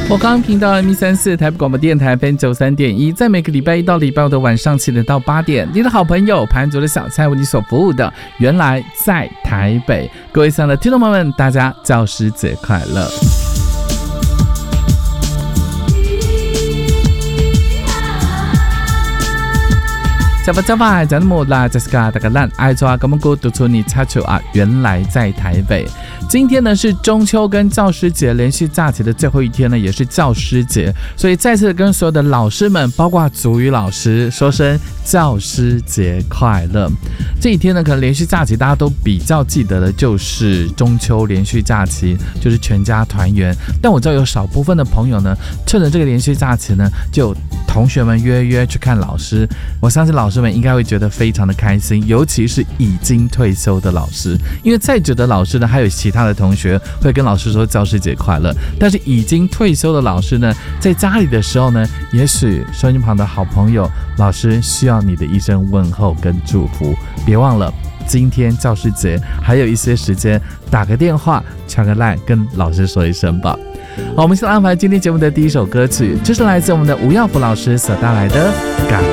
我刚刚频道 M34 台北广播电台 FM93.1，在每个礼拜一到礼拜五的晚上7点到8点，你的好朋友盘族的小菜为你所服务的，原来在台北。各位亲爱的听众朋友们，大家教师节快乐！加巴，咱们啦，这是个大家烂爱抓，我们过读出你插球啊！原来在台北。今天呢是中秋跟教师节连续假期的最后一天呢，也是教师节，所以再次跟所有的老师们，包括族语老师，说声教师节快乐。这一天呢，可能连续假期大家都比较记得的就是中秋连续假期，就是全家团圆。但我知道有少部分的朋友呢，趁着这个连续假期呢，就同学们约去看老师。我相信老师们应该会觉得非常的开心，尤其是已经退休的老师，因为在职的老师呢，还有其他的同学会跟老师说教师节快乐，但是已经退休的老师呢，在家里的时候呢，也许收音旁的好朋友老师需要你的一声问候跟祝福。别忘了今天教师节还有一些时间，打个电话传个赖跟老师说一声吧。好，我们先安排今天节目的第一首歌曲，这是来自我们的吴耀福老师所带来的《港